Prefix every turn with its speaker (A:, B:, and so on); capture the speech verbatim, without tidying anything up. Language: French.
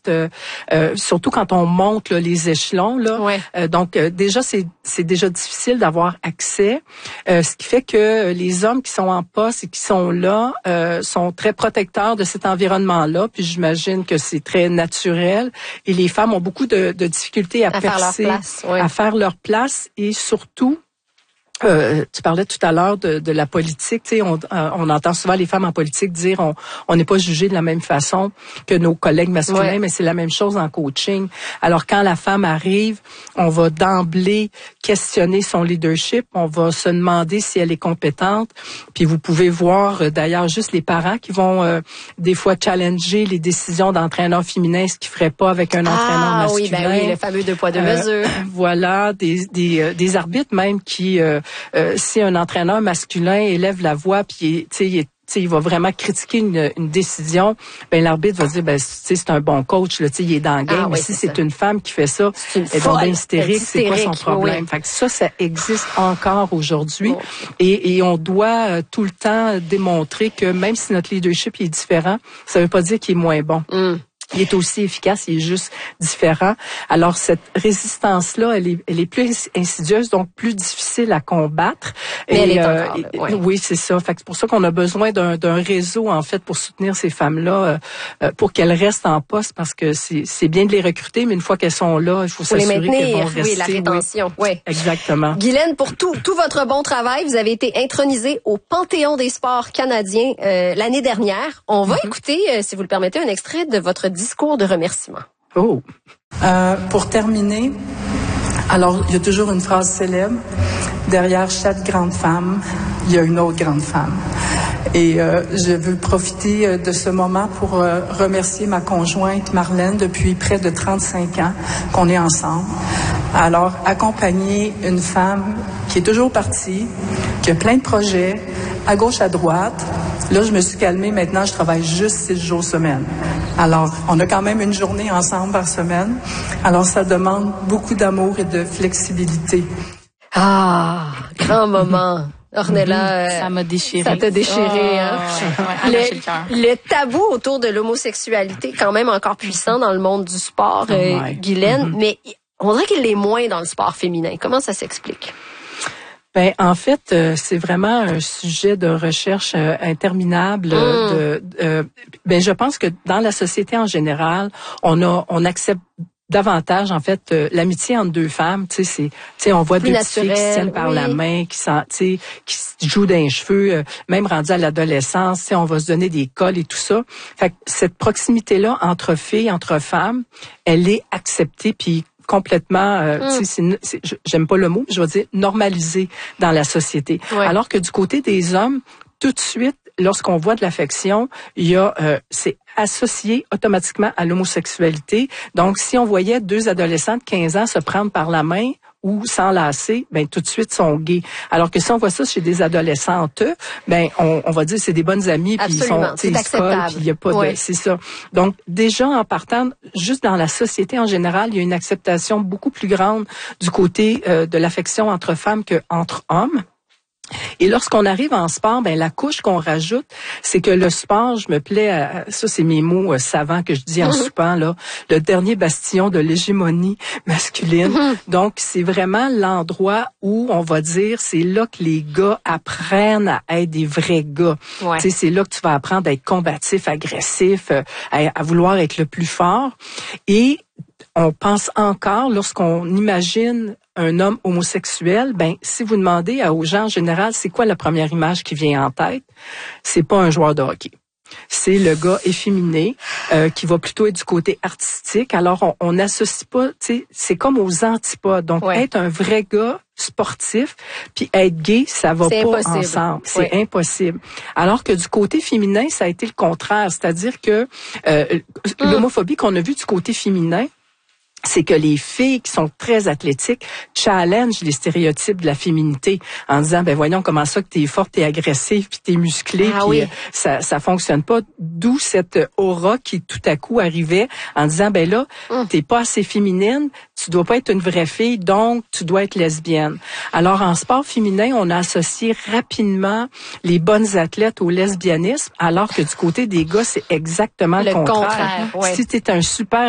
A: euh, euh, surtout quand on monte là, les échelons. Là.
B: Ouais.
A: Euh, donc, euh, déjà, c'est, c'est déjà difficile d'avoir accès, euh, ce qui fait que les hommes qui sont en poste et qui sont là euh, sont très protecteurs de cet environnement-là, puis j'imagine que c'est très naturel. Et les femmes ont beaucoup de, de difficultés à,
B: à
A: percer,
B: faire leur place, ouais.
A: à faire leur place et surtout, Euh, tu parlais tout à l'heure de, de la politique. Tu sais, on, euh, on entend souvent les femmes en politique dire on on n'est pas jugé de la même façon que nos collègues masculins, ouais. mais c'est la même chose en coaching. Alors quand la femme arrive, on va d'emblée questionner son leadership, on va se demander si elle est compétente. Puis vous pouvez voir euh, d'ailleurs juste les parents qui vont euh, des fois challenger les décisions d'entraîneurs féminins, ce qu'ils feraient pas avec un
B: ah,
A: entraîneur masculin.
B: Ah oui, ben oui, le fameux deux poids deux
A: euh,
B: mesures.
A: Voilà, des des euh, des arbitres même qui euh, Euh, si un entraîneur masculin élève la voix puis tu sais il est T'sais, il va vraiment critiquer une, une décision, ben l'arbitre va dire ben c'est un bon coach là, il est dans le game.
B: Ah,
A: mais
B: oui,
A: si
B: c'est
A: c'est une femme qui fait ça, elle est donc bien hystérique, c'est quoi son problème?
B: Oui.
A: Fait que ça, ça existe encore aujourd'hui.
B: Bon.
A: Et, et on doit euh, tout le temps démontrer que même si notre leadership est différent, ça veut pas dire qu'il est moins bon.
B: Mm.
A: Il est aussi efficace, il est juste différent. Alors, cette résistance-là, elle est, elle est plus insidieuse, donc plus difficile à combattre.
B: Mais
A: et,
B: elle est
A: euh,
B: encore là,
A: et,
B: ouais.
A: Oui, c'est ça. Fait que c'est pour ça qu'on a besoin d'un, d'un réseau, en fait, pour soutenir ces femmes-là, euh, pour qu'elles restent en poste, parce que c'est, c'est bien de les recruter, mais une fois qu'elles sont là, il faut, faut s'assurer qu'elles vont rester.
B: Oui, la rétention. Oui.
A: oui. Exactement.
B: Guylaine, pour tout, tout votre bon travail, vous avez été intronisée au Panthéon des sports canadiens euh, l'année dernière. On va mm-hmm. écouter, euh, si vous le permettez, un extrait de votre discours de remerciement.
A: Oh.
C: Euh, pour terminer, alors il y a toujours une phrase célèbre. Derrière chaque grande femme, il y a une autre grande femme. Et euh, je veux profiter de ce moment pour euh, remercier ma conjointe Marlène depuis près de trente-cinq ans qu'on est ensemble. Alors, accompagner une femme qui est toujours partie, qui a plein de projets, à gauche, à droite. Là, je me suis calmée. Maintenant, je travaille juste six jours semaine. Alors, on a quand même une journée ensemble par semaine. Alors, ça demande beaucoup d'amour et de flexibilité.
B: Ah, grand moment. Ornella,
D: mmh, ça m'a déchiré.
B: Ça t'a déchiré,
D: oh,
B: hein?
D: Ouais, ouais,
B: le, le, le tabou autour de l'homosexualité, quand même encore puissant dans le monde du sport, oh euh, Guylaine, mmh. mais on dirait qu'il l'est moins dans le sport féminin. Comment ça s'explique?
A: Ben en fait, euh, c'est vraiment un sujet de recherche euh, interminable.
B: Mmh.
A: De, euh, ben je pense que dans la société en général, on a, on accepte davantage en fait euh, l'amitié entre deux femmes, tu sais c'est tu sais on voit
B: plus
A: deux petites filles qui se tiennent par
B: oui.
A: la main, qui sont tu sais qui se jouent dans les cheveux, euh, même rendu à l'adolescence, tu sais on va se donner des cols et tout ça. Fait que cette proximité là entre filles, entre femmes, elle est acceptée puis complètement, euh, mm. tu sais, c'est, c'est, j'aime pas le mot, mais je vais dire normalisée dans la société.
B: Ouais.
A: Alors que du côté des hommes, tout de suite, lorsqu'on voit de l'affection, il y a, euh, c'est associé automatiquement à l'homosexualité. Donc, si on voyait deux adolescents de quinze ans se prendre par la main ou s'enlacer, ben tout de suite sont gays. Alors que si on voit ça chez des adolescentes, ben on, on va dire c'est des bonnes amies puis ils sont,
B: c'est
A: ils se collent, puis il y a pas
B: ouais.
A: de, c'est ça. Donc déjà en partant, juste dans la société en général, il y a une acceptation beaucoup plus grande du côté euh, de l'affection entre femmes que entre hommes. Et lorsqu'on arrive en sport, ben la couche qu'on rajoute, c'est que le sport, je me plais à, ça c'est mes mots euh, savants que je dis en soupant là, le dernier bastion de l'hégémonie masculine. Mm-hmm. Donc c'est vraiment l'endroit où on va dire c'est là que les gars apprennent à être des vrais gars.
B: Ouais.
A: Tu sais c'est là que tu vas apprendre à être combatif, agressif, à, à vouloir être le plus fort. Et on pense encore, lorsqu'on imagine un homme homosexuel, ben si vous demandez aux gens en général, c'est quoi la première image qui vient en tête? C'est pas un joueur de hockey. C'est le gars efféminé euh, qui va plutôt être du côté artistique. Alors, on n'associe pas, tu sais, c'est comme aux antipodes. Donc, ouais. être un vrai gars sportif, puis être gay, ça va
B: c'est
A: pas
B: impossible.
A: ensemble. C'est
B: ouais.
A: impossible. Alors que du côté féminin, ça a été le contraire. C'est-à-dire que euh, mm. l'homophobie qu'on a vue du côté féminin, c'est que les filles qui sont très athlétiques challengent les stéréotypes de la féminité en disant ben voyons comment ça que t'es forte, t'es agressive, puis t'es musclée,
B: ah,
A: puis
B: oui.
A: euh, ça ça fonctionne pas. D'où cette aura qui tout à coup arrivait en disant ben là mm. t'es pas assez féminine, tu dois pas être une vraie fille, donc tu dois être lesbienne. Alors en sport féminin, on a associé rapidement les bonnes athlètes au lesbianisme, alors que du côté des gars c'est exactement le,
B: le
A: contraire.
B: contraire ouais.
A: Si t'es un super